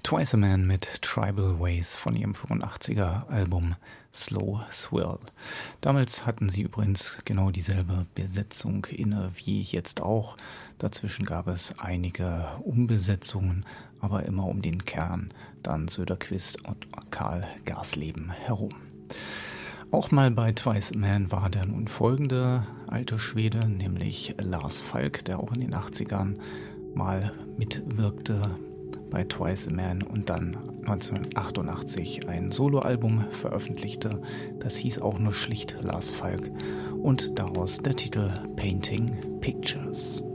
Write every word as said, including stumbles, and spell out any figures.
Twice a Man mit Tribal Ways von ihrem fünfundachtziger Album Slow Swirl. Damals hatten sie übrigens genau dieselbe Besetzung inne wie jetzt auch. Dazwischen gab es einige Umbesetzungen, aber immer um den Kern, dann Söderqvist und Karl Gasleben herum. Auch mal bei Twice a Man war der nun folgende alte Schwede, nämlich Lars Falk, der auch in den achtzigern mal mitwirkte bei Twice a Man und dann neunzehnhundertachtundachtzig ein Soloalbum veröffentlichte. Das hieß auch nur schlicht Lars Falk und daraus der Titel Painting Pictures.